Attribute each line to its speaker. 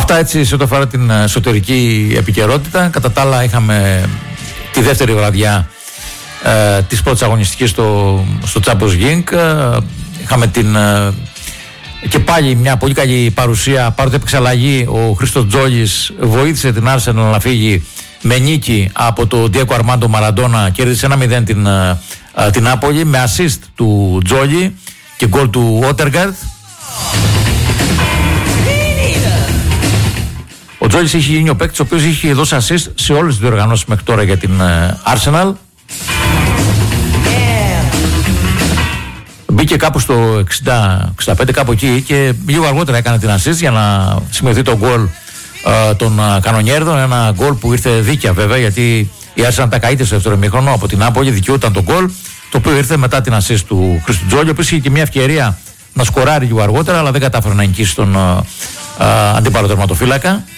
Speaker 1: Αυτά έτσι σε ό,τι αφορά την εσωτερική επικαιρότητα. Κατά τα άλλα είχαμε τη δεύτερη βραδιά της πρώτης αγωνιστικής στο Champions League. Είχαμε και πάλι μια πολύ καλή παρουσία, παρότι έπαιξε αλλαγή. Ο Χρήστος Τζόλης βοήθησε την Arsenal να φύγει με νίκη από το Diego Armando Maradona, κέρδισε 1-0 την Νάπολη με assist του Τζόλη και γκολ του Ότεργαρντ. Ο Τζόλης έχει γίνει ο παίκτης ο οποίος είχε δώσει assist σε όλες τις διοργανώσεις μέχρι τώρα για την Arsenal. Μπήκε κάπου στο 60-65 κάπου εκεί και λίγο αργότερα έκανε την assist για να σημειωθεί το γκολ των κανονιέρδων. Ένα γκολ που ήρθε δίκαια βέβαια, γιατί η Arsenal τα καείται στο δεύτερο ημίχρονο από την Νάπολη, δικαιούταν το γκολ, το οποίο ήρθε μετά την assist του Χρήστου Τζόλη, ο οποίος είχε και μια ευκαιρία να σκοράρει λίγο αργότερα, αλλά δεν κατάφερε να νικήσει τον αντίπαλο τερματοφύλακα.